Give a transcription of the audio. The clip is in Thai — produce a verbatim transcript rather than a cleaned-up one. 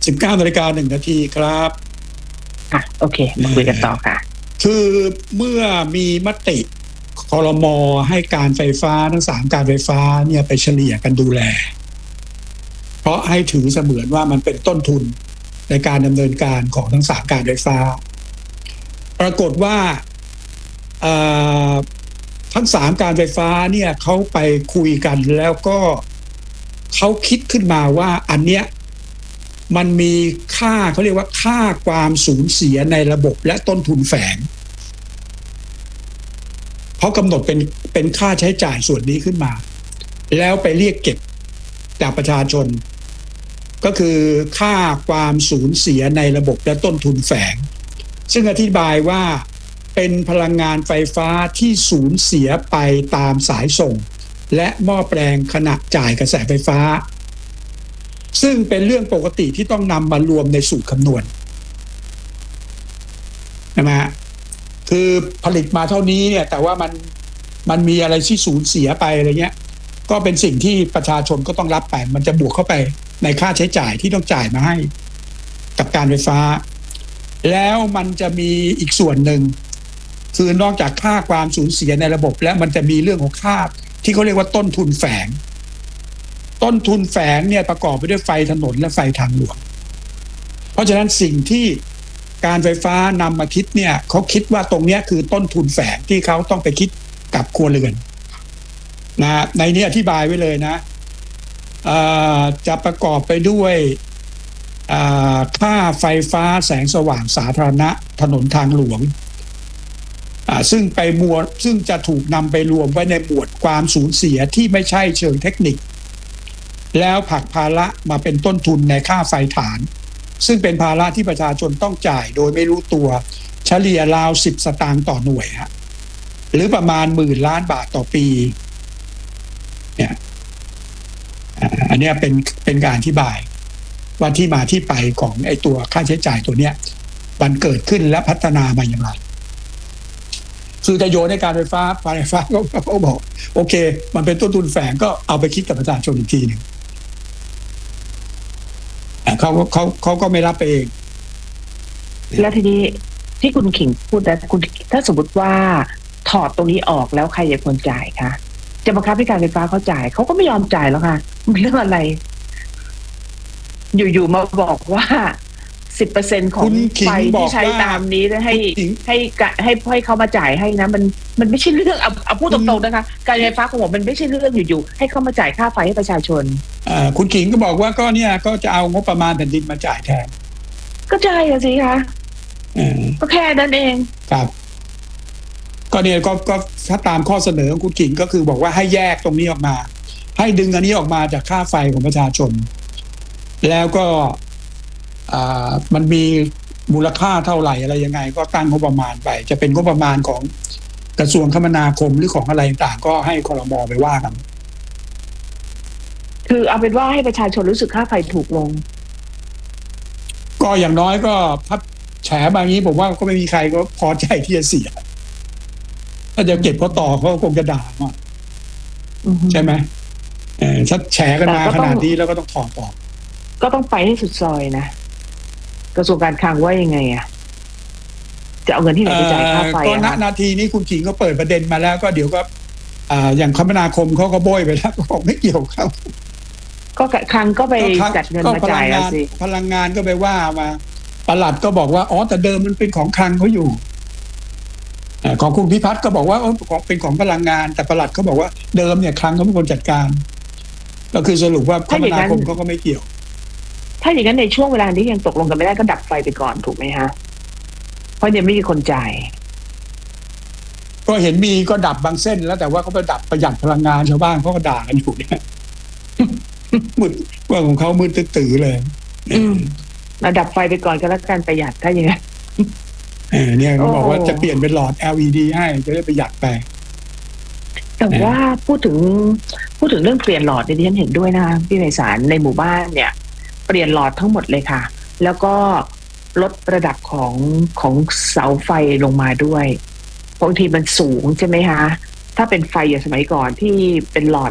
สิบเก้านาฬิกาหนึ่งนาทีครับค่ะโอเคมาคุยกันต่อค่ะคือเมื่อมีมติครม.ให้การไฟฟ้าทั้งสามการไฟฟ้าเนี่ยไปเฉลี่ยกันดูแลเพราะให้ถือเสมือนว่ามันเป็นต้นทุนในการดำเนินการของทั้งสามการไฟฟ้าปรากฏว่าทั้งสามการไฟฟ้าเนี่ยเขาไปคุยกันแล้วก็เขาคิดขึ้นมาว่าอันเนี้ยมันมีค่าเขาเรียกว่าค่าความสูญเสียในระบบและต้นทุนแฝงเขากำหนดเป็นเป็นค่าใช้จ่ายส่วนนี้ขึ้นมาแล้วไปเรียกเก็บจากประชาชนก็คือค่าความสูญเสียในระบบและต้นทุนแฝงซึ่งอธิบายว่าเป็นพลังงานไฟฟ้าที่สูญเสียไปตามสายส่งและหม้อแปลงขณะจ่ายกระแสไฟฟ้าซึ่งเป็นเรื่องปกติที่ต้องนำมารวมในสูตรคำนวณนะฮะคือผลิตมาเท่านี้เนี่ยแต่ว่ามันมันมีอะไรที่สูญเสียไปอะไรเงี้ยก็เป็นสิ่งที่ประชาชนก็ต้องรับไปมันจะบวกเข้าไปในค่าใช้จ่ายที่ต้องจ่ายมาให้กับการไฟฟ้าแล้วมันจะมีอีกส่วนหนึ่งคือนอกจากค่าความสูญเสียในระบบแล้วมันจะมีเรื่องของค่าที่เขาเรียกว่าต้นทุนแฝงต้นทุนแฝงเนี่ยประกอบไปด้วยไฟถนนและไฟทางหลวงเพราะฉะนั้นสิ่งที่การไฟฟ้านำมาคิดเนี่ยเขาคิดว่าตรงนี้คือต้นทุนแฝงที่เขาต้องไปคิดกับครัวเรือนนะในนี้อธิบายไว้เลยนะจะประกอบไปด้วยค่าไฟฟ้าแสงสว่างสาธารณะถนนทางหลวงซึ่งไปหมวดซึ่งจะถูกนำไปรวมไว้ในหมวดความสูญเสียที่ไม่ใช่เชิงเทคนิคแล้วผลักภาระมาเป็นต้นทุนในค่าไฟฐานซึ่งเป็นภาระที่ประชาชนต้องจ่ายโดยไม่รู้ตัวเฉลี่ยราวสิบสตางค์ต่อหน่วยฮะหรือประมาณหมื่นล้านบาทต่อปีเนี่ยอันนี้เป็นเป็นการอธิบายว่าที่มาที่ไปของไอ้ตัวค่าใช้จ่ายตัวเนี้ยมันเกิดขึ้นและพัฒนามาอย่างไรคือจะโยนให้การไฟฟ้าการไฟฟ้าก็เขาบอกโอเคมันเป็นต้นทุนแฝงก็เอาไปคิดกับประชาชนอีกทีหนึ่งเขาเขาเขาก็ไม่รับไปเองแล้วทีนี้ที่คุณขิงพูดนะคุณถ้าสมมติว่าถอดตรงนี้ออกแล้วใครจะควรจ่ายคะจะบังคับให้การไฟฟ้าเขาจ่ายเขาก็ไม่ยอมจ่ายแล้วค่ะมันเรื่องอะไรอยู่ๆมาบอกว่าสิบเปอร์เซ็นต์ของไฟที่ใช้ตามนี้ให้ให้ให้ให้เขามาจ่ายให้นะมันมันไม่ใช่เรื่องเอาเอาพูดตรงๆนะคะการไฟฟ้าของผมมันไม่ใช่เรื่องอยู่ๆให้เขามาจ่ายค่าไฟให้ประชาชนอ่าคุณขิงก็บอกว่าก็เนี่ยก็จะเอางบประมาณแผ่นดินมาจ่ายแทนก็ใช่สิคะก็แค่นั้นเองครับก็เนี่ยก็ก็ถ้าตามข้อเสนอของคุณขิงก็คือบอกว่าให้แยกตรงนี้ออกมาให้ดึงอันนี้ออกมาจากค่าไฟของประชาชนแล้วก็มันมีมูลค่าเท่าไหร่อะไรยังไงก็ตั้งงบประมาณไปจะเป็นงบประมาณของกระทรวงคมนาคมหรือของอะไรต่างก็ให้ครม.ไปว่ากันคือเอาเป็นว่าให้ประชาชนรู้สึกค่าไฟถูกลงก็อย่างน้อยก็ถ้าแฉมาอย่างนี้ผมว่าก็ไม่มีใครก็พอใจที่จะเสียถ้าจะเก็บเขาต่อเขาคงจะด่าใช่ไหมเออถ้าแฉกันมาขนาดนี้แล้วก็ต้องถอดออกก็ต้องไปให้สุดซอยนะกระทรวงการคลังว่ายังไงอะจะเอาเงินที่ไหนไปจ่ายค่าไฟก็ณนาทีนี้คุณขิงก็เปิดประเด็นมาแล้วก็เดี๋ยวก็อย่างคมนาคมเขาก็โบยไปแล้วก็บอกไม่เกี่ยวครับก็คลังก็ไปจัดเงินมาจ่ายสิพลังงานก็ไปว่ามาปลัดก็บอกว่าอ๋อแต่เดิมมันเป็นของคลังเขาอยู่ของคุณพิพัฒน์ก็บอกว่าของเป็นของพลังงานแต่ปลัดเขาบอกว่าเดิมเนี่ยคลังเขาเป็นคนจัดการก็คือสรุปว่าคมนาคมเขาก็ไม่เกี่ยวถ้าอย่างนั้นในช่วงเวลาที่ยังตกลงกันไม่ได้ก็ดับไฟไปก่อนถูกไหมฮะเพราะยังไม่มีคนจ่ายก็เห็นมีก็ดับบางเส้นแล้วแต่ว่าเขาไปดับประหยัดพลังงานชาวบ้านเขาก็ด่ากันอยู่เนี่ยมืดว่าของเขามืดตื้อๆเลยอืมเราดับไฟไปก่อนก็แล้วกันประหยัดถ้าอย่างนั้นเออเนี่ยเขาบอกว่าจะเปลี่ยนเป็นหลอด แอล อี ดี ให้จะได้ประหยัดไปแต่ว่าพูดถึงพูดถึงเรื่องเปลี่ยนหลอดเนี่ยดิฉันเห็นด้วยนะพี่ไพศาลในหมู่บ้านเนี่ยเปลี่ยนหลอดทั้งหมดเลยค่ะแล้วก็ลดระดับของของเสาไฟลงมาด้วยบางทีมันสูงใช่ไหมคะถ้าเป็นไฟอย่างสมัยก่อนที่เป็นหลอด